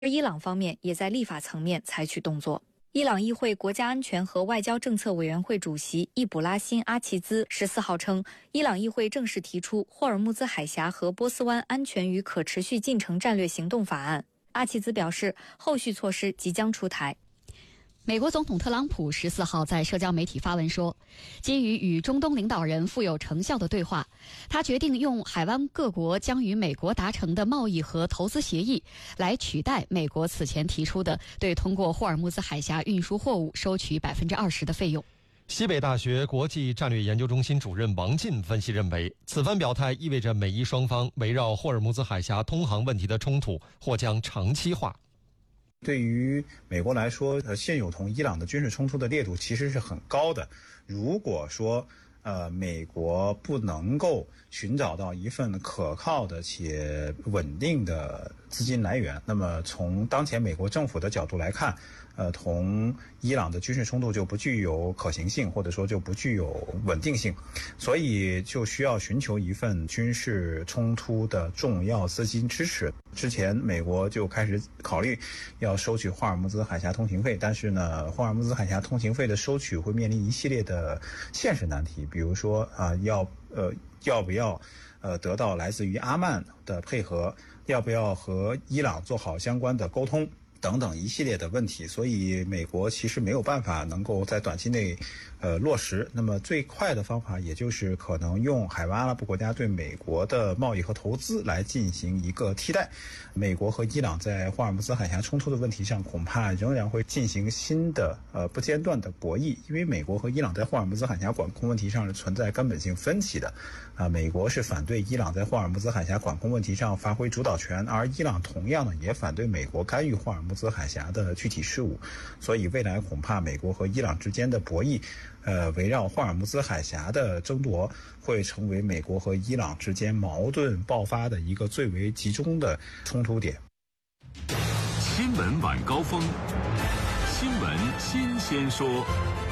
而伊朗方面也在立法层面采取动作。伊朗议会国家安全和外交政策委员会主席易卜拉欣·阿齐兹14号称，伊朗议会正式提出霍尔木兹海峡和波斯湾安全与可持续进程战略行动法案。阿齐兹表示，后续措施即将出台。 美国总统特朗普14号在社交媒体发文说，基于与中东领导人富有成效的对话，他决定用海湾各国将与美国达成的贸易和投资协议来取代美国此前提出的对通过霍尔木兹海峡运输货物收取20%的费用。 西北大学国际战略研究中心主任王进分析认为，此番表态意味着美伊双方围绕霍尔木兹海峡通航问题的冲突或将长期化。 对于美国来说，现有同伊朗的军事冲突的烈度其实是很高的。如果说美国不能够寻找到一份可靠的且稳定的资金来源，那么从当前美国政府的角度来看，同伊朗的军事冲突就不具有可行性，或者说就不具有稳定性，所以就需要寻求一份军事冲突的重要资金支持。之前美国就开始考虑要收取霍尔木兹海峡通行费，但是呢，霍尔木兹海峡通行费的收取会面临一系列的现实难题，比如说要不要得到来自于阿曼的配合，要不要和伊朗做好相关的沟通等等一系列的问题，所以美国其实没有办法能够在短期内落实。那么最快的方法也就是可能用海湾阿拉伯国家对美国的贸易和投资来进行一个替代。美国和伊朗在霍尔木兹海峡冲突的问题上恐怕仍然会进行新的不间断的博弈，因为美国和伊朗在霍尔木兹海峡管控问题上是存在根本性分歧的。美国是反对伊朗在霍尔木兹海峡管控问题上发挥主导权，而伊朗同样呢也反对美国干预霍尔木兹海峡的具体事务，所以未来恐怕美国和伊朗之间的博弈，围绕霍尔木兹海峡的争夺会成为美国和伊朗之间矛盾爆发的一个最为集中的冲突点。 新闻晚高峰，新闻新鲜说。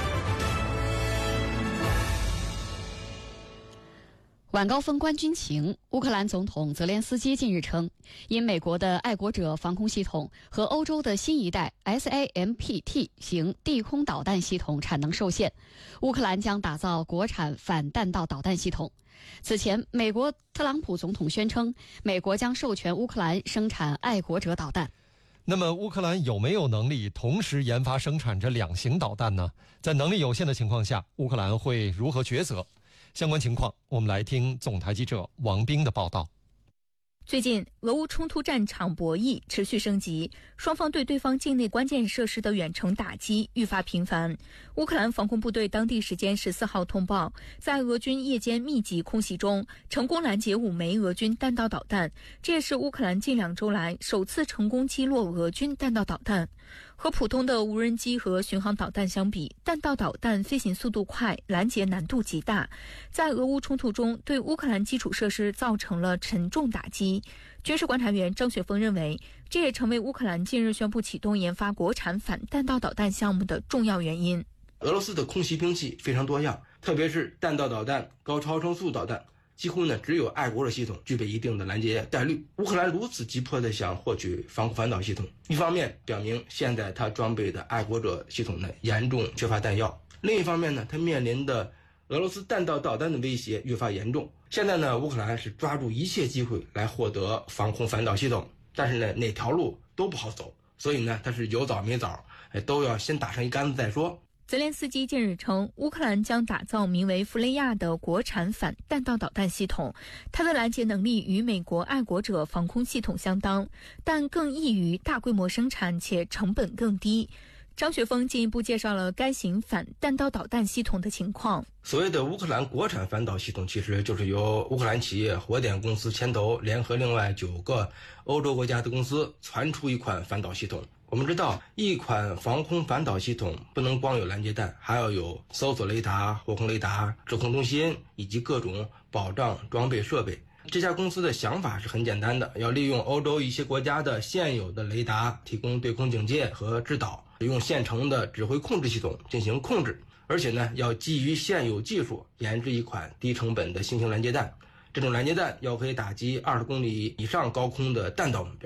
晚高峰观军情，乌克兰总统泽连斯基近日称，因美国的爱国者防空系统和欧洲的新一代 SAMPT 型地空导弹系统产能受限，乌克兰将打造国产反弹道导弹系统。此前，美国特朗普总统宣称，美国将授权乌克兰生产爱国者导弹。 那么乌克兰有没有能力同时研发生产这两型导弹呢？在能力有限的情况下，乌克兰会如何抉择？相关情况，我们来听总台记者王冰的报道。 最近，俄乌冲突战场博弈持续升级，双方对对方境内关键设施的远程打击愈发频繁。乌克兰防空部队当地时间14号通报，在俄军夜间密集空袭中，成功拦截5枚俄军弹道导弹，这也是乌克兰近2周来首次成功击落俄军弹道导弹。和普通的无人机和巡航导弹相比，弹道导弹飞行速度快，拦截难度极大，在俄乌冲突中对乌克兰基础设施造成了沉重打击。军事观察员张雪峰认为，这也成为乌克兰近日宣布启动研发国产反弹道导弹项目的重要原因。 俄罗斯的空袭兵器非常多样，特别是弹道导弹、高超声速导弹，几乎只有爱国者系统具备一定的拦截概率。乌克兰如此急迫地想获取防空反导系统，一方面表明现在他装备的爱国者系统严重缺乏弹药，另一方面他面临的俄罗斯弹道导弹的威胁愈发严重。现在乌克兰是抓住一切机会来获得防空反导系统，但是哪条路都不好走，所以他是有枣没枣，都要先打上一竿子再说。 泽连斯基近日称，乌克兰将打造名为弗雷亚的国产反弹道导弹系统，它的拦截能力与美国爱国者防空系统相当，但更易于大规模生产且成本更低。张雪峰进一步介绍了该型反弹道导弹系统的情况。 所谓的乌克兰国产反导系统，其实就是由乌克兰企业火点公司牵头，联合另外9个欧洲国家的公司传出一款反导系统。我们知道，一款防空反导系统不能光有拦截弹，还要有搜索雷达、火控雷达、指控中心以及各种保障装备设备。这家公司的想法是很简单的，要利用欧洲一些国家的现有的雷达提供对空警戒和制导，用现成的指挥控制系统进行控制，而且要基于现有技术研制一款低成本的新型拦截弹。这种拦截弹要可以打击20公里以上高空的弹道目标，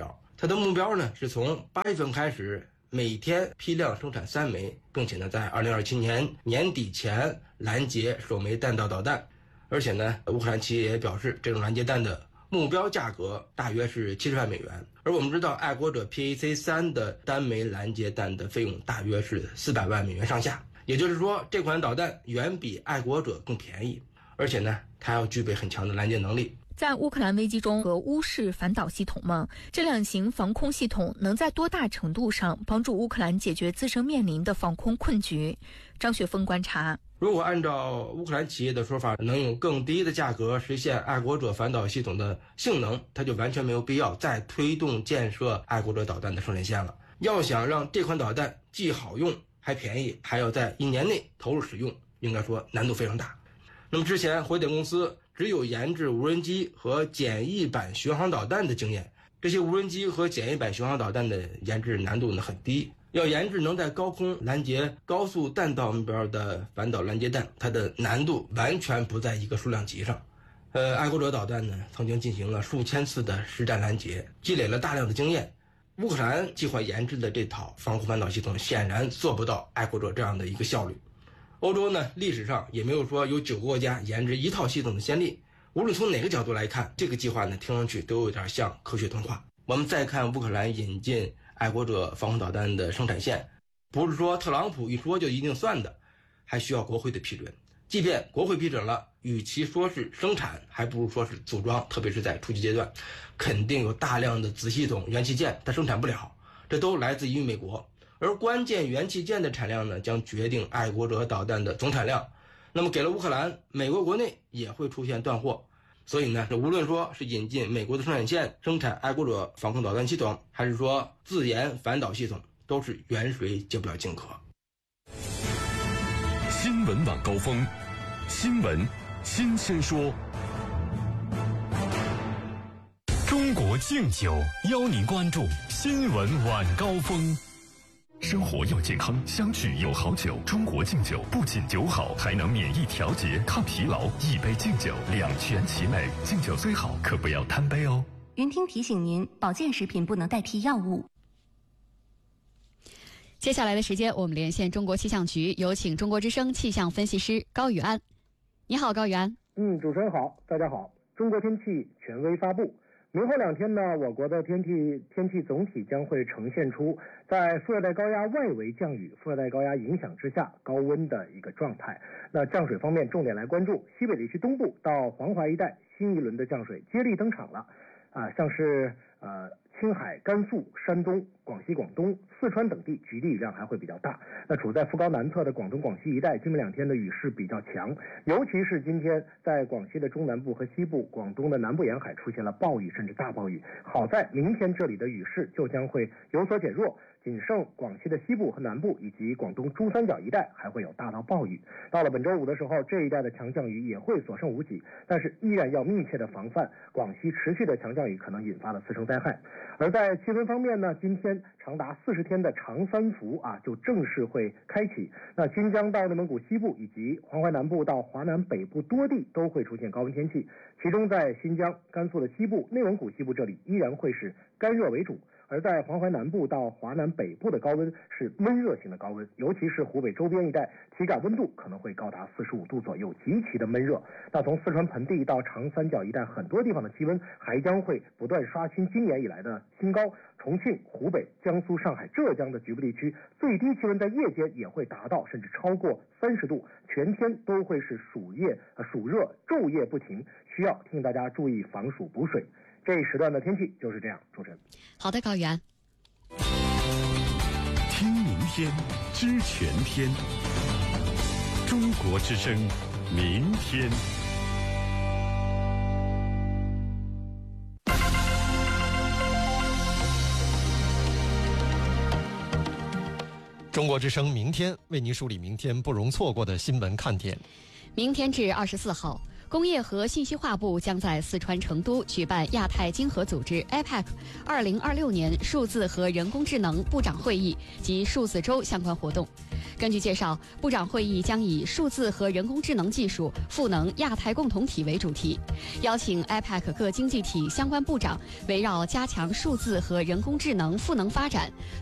它的目标呢是从8月份开始每天批量生产3枚，并且呢在2027年年底前拦截首枚弹道导弹。而且呢，乌克兰企业也表示，这种拦截弹的目标价格大约是70万美元。而我们知道，爱国者 PAC-3 的单枚拦截弹的费用大约是400万美元上下。也就是说，这款导弹远比爱国者更便宜，而且呢，它要具备很强的拦截能力。 在乌克兰危机中，和乌式反导系统吗？这两型防空系统能在多大程度上帮助乌克兰解决自身面临的防空困局？张雪峰观察， 如果按照乌克兰企业的说法，能用更低的价格实现爱国者反导系统的性能，它就完全没有必要再推动建设爱国者导弹的生产线了。要想让这款导弹既好用还便宜，还要在1年内投入使用，应该说难度非常大。那么之前火点公司只有研制无人机和简易版巡航导弹的经验，这些无人机和简易版巡航导弹的研制难度呢很低，要研制能在高空拦截高速弹道目标的反导拦截弹，它的难度完全不在一个数量级上。爱国者导弹呢曾经进行了数千次的实战拦截，积累了大量的经验。乌克兰计划研制的这套防空反导系统显然做不到爱国者这样的一个效率。欧洲呢，历史上也没有说有9个国家研制一套系统的先例。无论从哪个角度来看，这个计划呢，听上去都有点像科学童话。我们再看乌克兰引进爱国者防空导弹的生产线，不是说特朗普一说就一定算的，还需要国会的批准。即便国会批准了，与其说是生产，还不如说是组装，特别是在初级阶段，肯定有大量的子系统、元器件它生产不了，这都来自于美国。而关键元器件的产量呢，将决定爱国者导弹的总产量。那么给了乌克兰，美国国内也会出现断货。所以呢，无论说是引进美国的生产线生产爱国者防空导弹系统，还是说自研反导系统，都是远水救不了近渴。 新闻晚高峰，新闻新鲜说。中国敬酒邀您关注新闻晚高峰。生活要健康，相聚有好酒。中国敬酒不仅酒好，还能免疫调节、抗疲劳。一杯敬酒，两全其美。敬酒最好，可不要贪杯哦。 云听提醒您，保健食品不能代替药物。 接下来的时间，我们连线中国气象局，有请中国之声气象分析师高宇安。你好，高宇安。 主持人好，大家好。中国天气权威发布。明后2天呢，我国的天气总体将会呈现出在副热带高压外围降雨、副热带高压影响之下高温的一个状态。那降水方面，重点来关注西北地区东部到黄淮一带新一轮的降水接力登场了。像是青海、甘肃、山东、广西、广东、四川等地局地雨量还会比较大。那处在副高南侧的广东、广西一带，今明2天的雨势比较强，尤其是今天在广西的中南部和西部、广东的南部沿海出现了暴雨甚至大暴雨。好在明天这里的雨势就将会有所减弱，仅剩广西的西部和南部以及广东珠三角一带还会有大到暴雨。到了本周五的时候，这一带的强降雨也会所剩无几，但是依然要密切的防范广西持续的强降雨可能引发的次生灾害。而在气温方面呢，今天长达40天的长三伏就正式会开启。那新疆到内蒙古西部以及黄淮南部到华南北部多地都会出现高温天气，其中在新疆、甘肃的西部、内蒙古西部这里依然会是干热为主。而在黄淮南部到华南北部的高温是闷热型的高温，尤其是湖北周边一带，体感温度可能会高达45度左右，极其的闷热。那从四川盆地到长三角一带，很多地方的气温还将会不断刷新今年以来的新高。重庆、湖北、江苏、上海、浙江的局部地区，最低气温在夜间也会达到甚至超过30度，全天都会是暑热，昼夜不停，需要提醒大家注意防暑补水。这一时段的天气就是这样，主持人。 好的，高原。 听明天，知全天。中国之声，明天。 中国之声明天为您梳理明天不容错过的新闻看点。 明天至24号， 工业和信息化部将在四川成都举办亚太经合组织 APEC 2026年数字和人工智能部长会议及数字周相关活动。根据介绍，部长会议将以数字和人工智能技术赋能亚太共同体为主题，邀请 APEC 各经济体相关部长围绕加强数字和人工智能赋能发展、